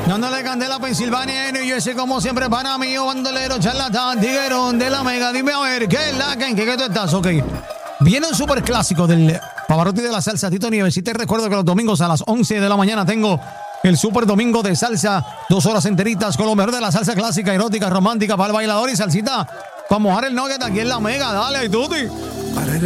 Dándole candela a Pensilvania y New Jersey, como siempre, para mí, bandolero, charlatán, tiguerón de la Mega. Dime a ver, ¿qué es la que en qué tú estás? Ok. Viene un super clásico del Pavarotti de la salsa, Tito Nieves. Si te recuerdo que los domingos a las 11 de la mañana tengo el super domingo de salsa, 2 horas enteritas con lo mejor de la salsa clásica, erótica, romántica, para el bailador y salsita. Para mojar el nugget aquí en la Mega. Dale, Tuti.